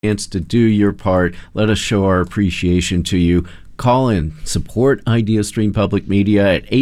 chance to do your part. Let us show our appreciation to you. Call in, support IdeaStream Public Media at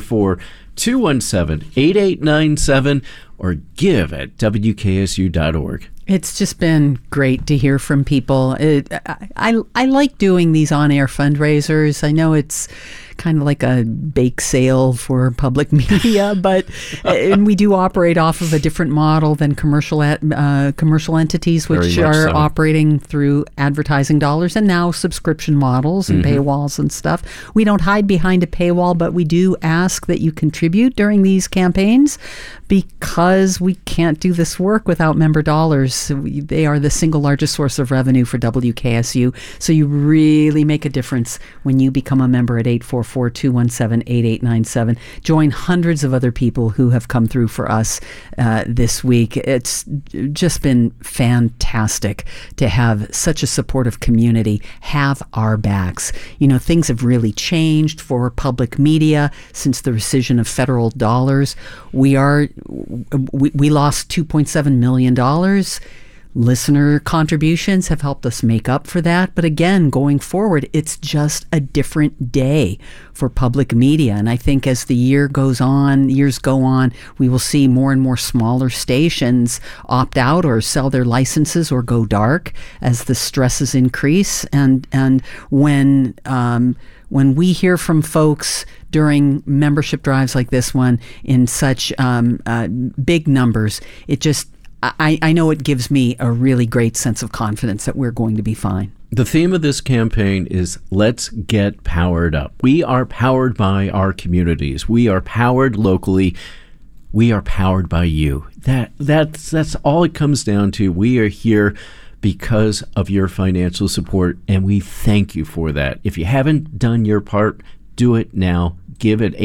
844-217-8897 or give at WKSU.org. It's just been great to hear from people. I like doing these on-air fundraisers. I know it's kind of like a bake sale for public media, but and we do operate off of a different model than commercial entities, which are operating through advertising dollars and now subscription models and paywalls and stuff. We don't hide behind a paywall, but we do ask that you contribute during these campaigns because we can't do this work without member dollars. They are the single largest source of revenue for WKSU. So you really make a difference when you become a member at 844-217-8897. Join hundreds of other people who have come through for us this week. It's just been fantastic to have such a supportive community have our backs. You know, things have really changed for public media since the rescission of federal dollars. We lost $2.7 million. Listener contributions have helped us make up for that. But again, going forward, it's just a different day for public media. And I think as the years go on, we will see more and more smaller stations opt out or sell their licenses or go dark as the stresses increase. And when we hear from folks during membership drives like this one in such big numbers, it just, I know it gives me a really great sense of confidence that we're going to be fine. The theme of this campaign is let's get powered up. We are powered by our communities. We are powered locally. We are powered by you. That's all it comes down to. We are here because of your financial support, and we thank you for that. If you haven't done your part, do it now. Give at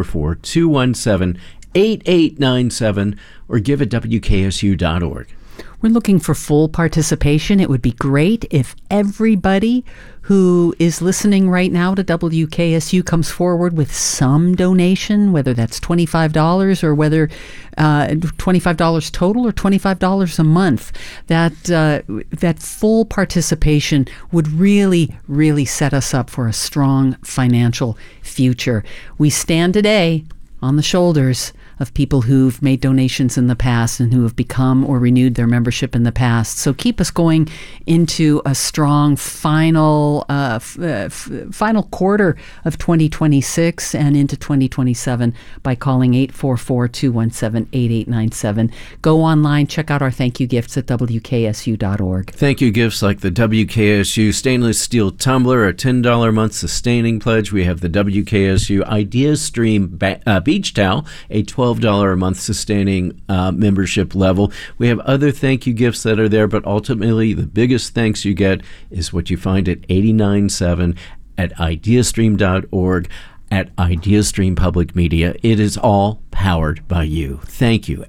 844-217-8897 or give at WKSU.org. We're looking for full participation. It would be great if everybody who is listening right now to WKSU comes forward with some donation, whether that's $25 or whether $25 total or $25 a month. That full participation would really, really set us up for a strong financial future. We stand today on the shoulders of people who've made donations in the past and who have become or renewed their membership in the past. So keep us going into a strong final quarter of 2026 and into 2027 by calling 844-217-8897. Go online, check out our thank you gifts at WKSU.org. Thank you gifts like the WKSU stainless steel tumbler, a $10 a month sustaining pledge. We have the WKSU IdeaStream beach towel, a $12 a month sustaining membership level. We have other thank you gifts that are there, but ultimately the biggest thanks you get is what you find at 89.7 at ideastream.org at IdeaStream Public Media. It is all powered by you. Thank you.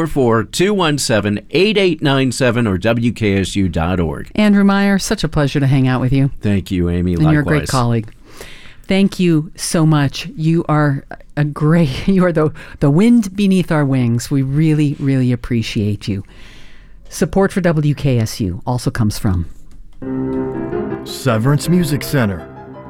844-217-8897 or WKSU.org. Andrew Meyer, such a pleasure to hang out with you. Thank you, Amy. And likewise. You're a great colleague. Thank you so much. You are the wind beneath our wings. We really, really appreciate you. Support for WKSU also comes from Severance Music Center.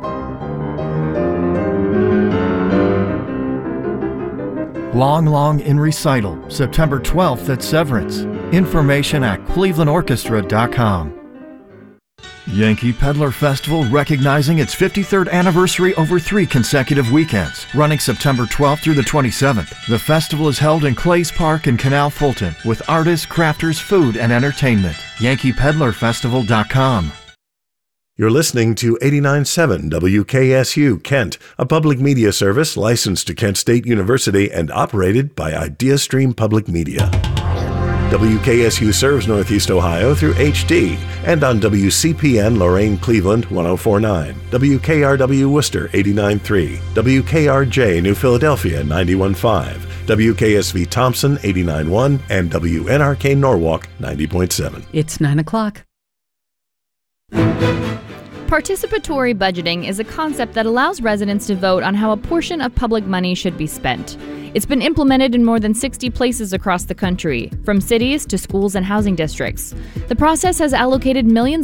Long Long in Recital, September 12th at Severance. Information at clevelandorchestra.com. Yankee Peddler Festival recognizing its 53rd anniversary over 3 consecutive weekends, running September 12th through the 27th. The festival is held in Clays Park in Canal Fulton with artists, crafters, food, and entertainment. YankeePeddlerFestival.com. You're listening to 89.7 WKSU Kent, a public media service licensed to Kent State University and operated by IdeaStream Public Media. WKSU serves Northeast Ohio through HD and on WCPN Lorain Cleveland 104.9, WKRW Worcester 89.3, WKRJ New Philadelphia 91.5, WKSV Thompson 89.1, and WNRK Norwalk 90.7. It's 9 o'clock. Participatory budgeting is a concept that allows residents to vote on how a portion of public money should be spent. It's been implemented in more than 60 places across the country, from cities to schools and housing districts. The process has allocated millions